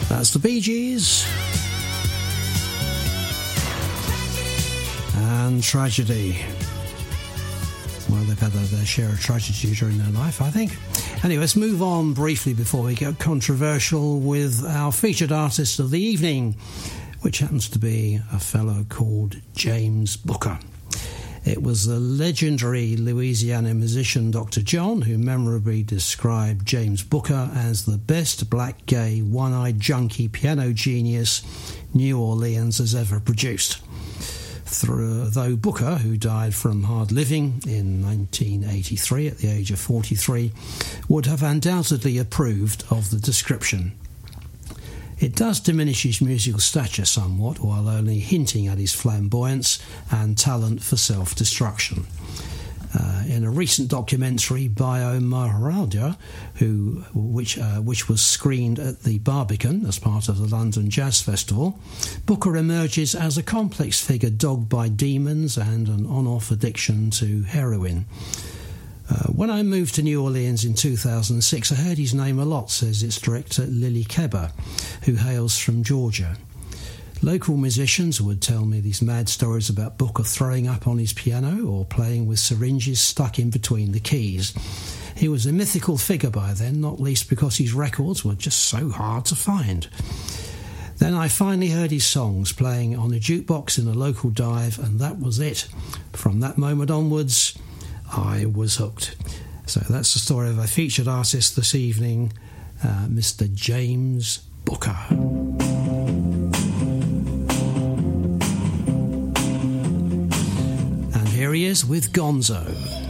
That's the Bee Gees and Tragedy. Well, they've had their share of tragedy during their life, I think. Anyway, let's move on briefly before we get controversial with our featured artist of the evening, which happens to be a fellow called James Booker. It was the legendary Louisiana musician Dr. John who memorably described James Booker as the best black gay one-eyed junkie piano genius New Orleans has ever produced. Though Booker, who died from hard living in 1983 at the age of 43, would have undoubtedly approved of the description. It does diminish his musical stature somewhat, while only hinting at his flamboyance and talent for self-destruction. In a recent documentary, Bio Maharaja, which was screened at the Barbican as part of the London Jazz Festival, Booker emerges as a complex figure dogged by demons and an on-off addiction to heroin. When I moved to New Orleans in 2006, I heard his name a lot, says its director Lily Keba, who hails from Georgia. Local musicians would tell me these mad stories about Booker throwing up on his piano or playing with syringes stuck in between the keys. He was a mythical figure by then, not least because his records were just so hard to find. Then I finally heard his songs playing on a jukebox in a local dive, and that was it. From that moment onwards, I was hooked. So that's the story of our featured artist this evening, Mr. James Booker. And here he is with Gonzo.